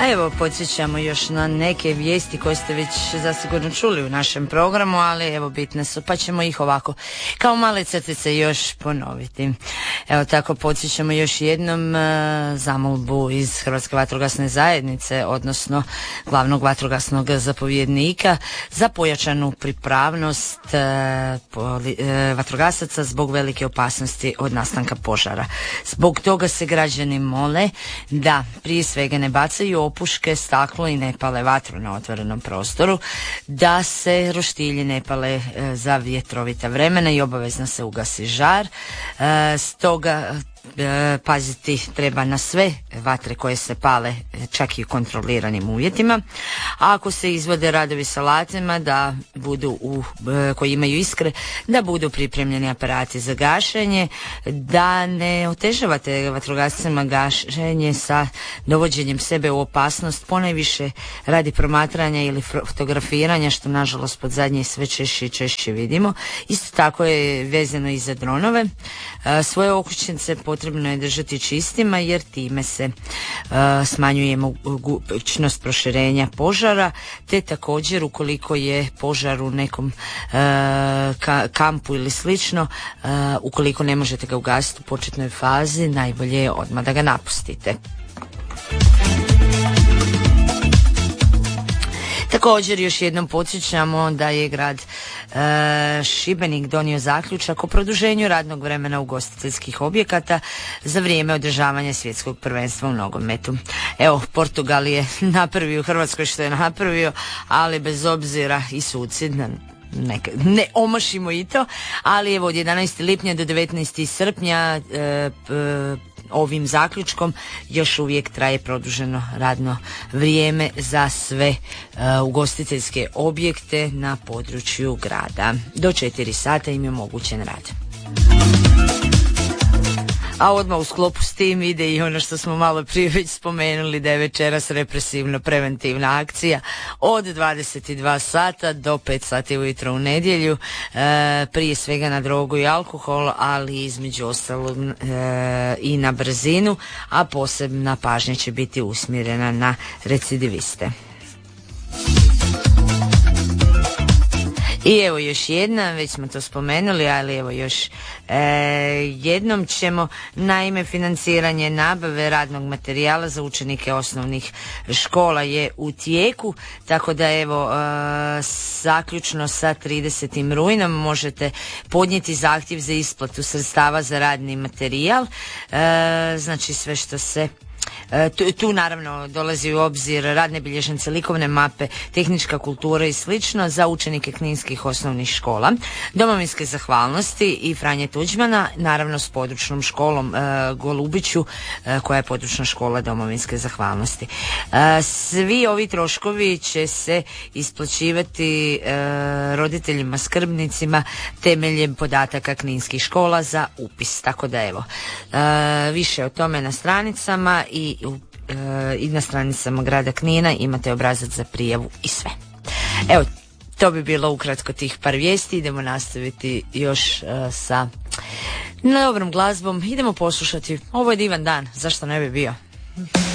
A evo, podsjećamo još na neke vijesti koje ste već zasigurno čuli u našem programu, ali evo bitne su, pa ćemo ih ovako kao male crtice još ponoviti. Evo tako podsjećamo još jednom zamolbu iz Hrvatske vatrogasne zajednice, odnosno glavnog vatrogasnog zapovjednika za pojačanu pripravnost vatrogasaca zbog velike opasnosti od nastanka požara. Zbog toga se građani mole da prije svega ne bacaju opuške, staklo i ne pale vatru na otvorenom prostoru, da se roštilji ne pale za vjetrovita vremena i obavezno se ugasi žar. Stoga paziti treba na sve vatre koje se pale čak i u kontroliranim uvjetima. A ako se izvode radovi sa alatima da budu koji imaju iskre, da budu pripremljeni aparati za gašenje, da ne otežavate vatrogascima gašenje sa dovođenjem sebe u opasnost, ponajviše radi promatranja ili fotografiranja, što nažalost pod zadnje sve češće i češće vidimo. Isto tako je vezano i za dronove. Svoje okućnice potrebno je držati čistima jer time se smanjuje mogućnost proširenja požara, te također ukoliko je požar u nekom kampu ili slično, ukoliko ne možete ga ugasiti u početnoj fazi, najbolje je odmah da ga napustite. Također još jednom podsjećamo da je grad Šibenik donio zaključak o produženju radnog vremena ugostiteljskih objekata za vrijeme održavanja svjetskog prvenstva u nogometu. Evo, Portugal je napravio u Hrvatskoj što je napravio, ali bez obzira i suci ne omašimo i to, ali evo od 11. lipnja do 19. srpnja ovim zaključkom još uvijek traje produženo radno vrijeme za sve ugostiteljske objekte na području grada. Do 4 sata im je omogućen rad. A odmah u sklopu s tim ide i ono što smo malo prije već spomenuli, da je večeras represivno-preventivna akcija od 22 sata do 5 sati ujutro u nedjelju, prije svega na drogu i alkohol, ali između ostalog i na brzinu, a posebna pažnja će biti usmjerena na recidiviste. I evo još jedna, već smo to spomenuli, ali evo još jednom ćemo, naime financiranje nabave radnog materijala za učenike osnovnih škola je u tijeku, tako da evo zaključno sa 30. rujnom možete podnijeti zahtjev za isplatu sredstava za radni materijal, znači sve što se tu naravno dolazi u obzir radne bilježnice, likovne mape, tehnička kultura i slično za učenike kninskih osnovnih škola, domovinske zahvalnosti i Franje Tuđmana, naravno s područnom školom Golubiću koja je područna škola domovinske zahvalnosti. Svi ovi troškovi će se isplaćivati roditeljima skrbnicima temeljem podataka kninskih škola za upis, tako da evo više o tome na stranicama i na stranicama grada Knina imate obrazac za prijavu i sve. Evo, to bi bilo ukratko tih par vijesti. Idemo nastaviti još sa dobrom glazbom. Idemo poslušati. Ovo je divan dan, zašto ne bi bio?